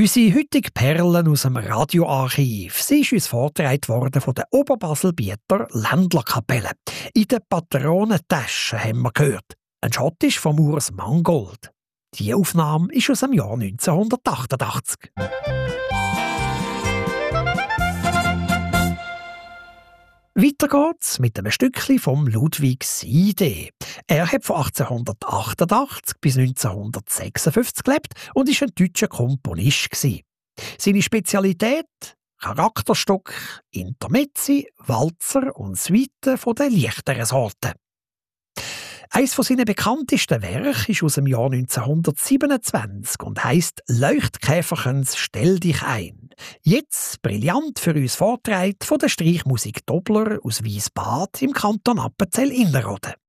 Unsere heutige Perlen aus dem Radioarchiv. Sie ist uns vorgetragen worden von der Oberbaselbieter Ländlerkapelle. In der Patronentasche haben wir gehört. Ein Schottisch vom Urs Mangold. Die Aufnahme ist aus dem Jahr 1988. Weiter geht's mit einem Stückchen vom Ludwig Siede. Er hat von 1888 bis 1956 gelebt und ist ein deutscher Komponist gewesen. Seine Spezialität? Charakterstück, Intermezzi, Walzer und Suiten von den leichteren Sorten. Eines von seinen bekanntesten Werke ist aus dem Jahr 1927 und heisst «Leuchtkäferchens, stell dich ein». Jetzt brillant für uns vorgetragen von der Streichmusik Dobler aus Wiesbad im Kanton Appenzell Innerrhoden.